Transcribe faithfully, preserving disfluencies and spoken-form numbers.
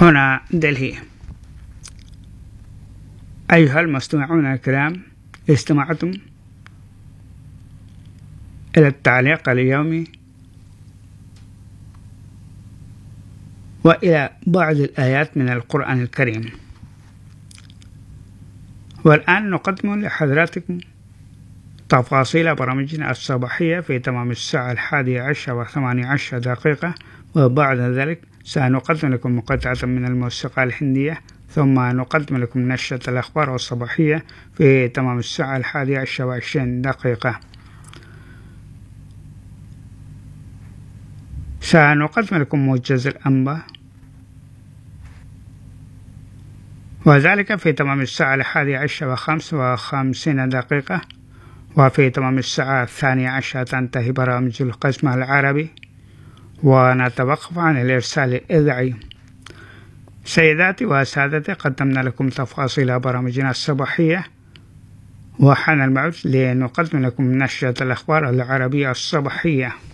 هنا دلهي. أيها المستمعون الكرام، استمعتم إلى التعليق اليومي وإلى بعض الآيات من القرآن الكريم. والآن نقدم لحضراتكم تفاصيل برامجنا الصباحية في تمام الساعة الحادية عشر وثمانية عشر دقيقة، وبعد ذلك سنقدم لكم مقطعة من الموسيقى الهندية، ثم نقدم لكم نشرة الأخبار الصباحية في تمام الساعة الحادية عشر وعشرين دقيقة. سنقدم لكم موجز الأنباء، وذلك في تمام الساعة الحادية عشر وخمس وخمسين دقيقة. وفي تمام الساعة الثانية عشر تنتهي برامج القسم العربي ونتوقف عن الإرسال الإذاعي. سيداتي وسادتي، قدمنا لكم تفاصيل برامجنا الصباحية، وحان الموعد لنقدم لكم نشرة الأخبار العربية الصباحية.